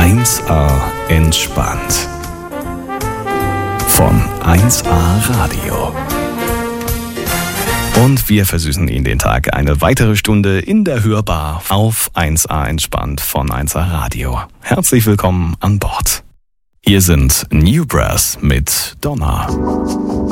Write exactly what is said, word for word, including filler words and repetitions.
eins A entspannt. Von eins A Radio. Und wir versüßen Ihnen den Tag eine weitere Stunde in der Hörbar auf eins A entspannt von eins A Radio. Herzlich willkommen an Bord. Hier sind New Brass mit Donna.